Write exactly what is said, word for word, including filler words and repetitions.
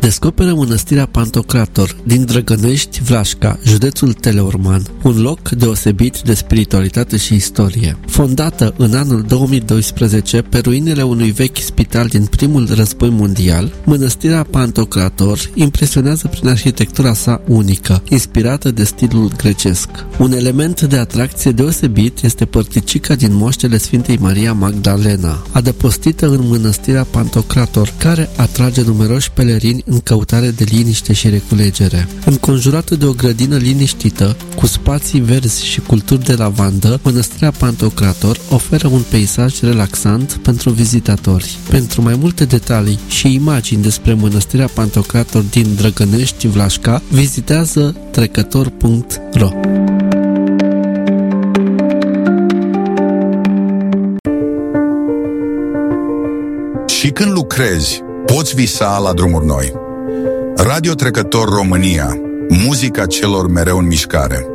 descoperă mănăstirea Pantocrator din Drăgănești, Vlașca, județul Teleorman, un loc deosebit de spiritualitate și istorie. Fondată în anul două mii doisprezece pe ruinele unui vechi spital din primul război mondial, mănăstirea Pantocrator impresionează prin arhitectura sa unică, inspirată de stilul grecesc. Un element de atracție deosebit este părticica din moaștele Sfintei Maria Magdalena, adăpostită în mănăstirea Pantocrator, care atrage numeroși pelerini în căutare de liniște și reculegere. Înconjurată de o grădină liniștită, cu spații verzi și culturi de lavandă, mănăstirea Pantocrator oferă un peisaj relaxant pentru vizitatori. Pentru mai multe detalii și imagini despre mănăstirea Pantocrator din Drăgănești, Vlașca, vizitează trecător punct ro. Și când lucrezi, poți visa la drumuri noi. Radio Trecător România, muzica celor mereu în mișcare.